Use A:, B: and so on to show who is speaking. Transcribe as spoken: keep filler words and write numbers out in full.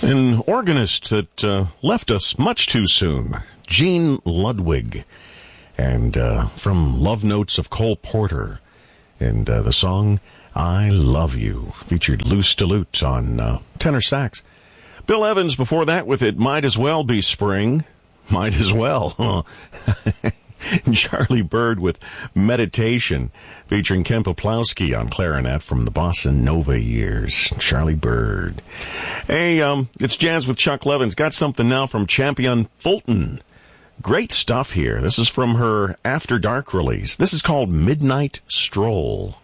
A: An organist that uh, left us much too soon, Gene Ludwig, and uh, from Love Notes of Cole Porter, and uh, the song I Love You, featured Lou Stillute on uh, tenor sax. Bill Evans before that with It Might As Well Be Spring. Might as well, huh? Charlie Bird with Meditation, featuring Ken Poplowski on clarinet from the Bossa Nova years. Charlie Bird. Hey, um, it's Jazz with Chuck Levins. Got something now from Champion Fulton. Great stuff here. This is from her After Dark release. This is called Midnight Stroll.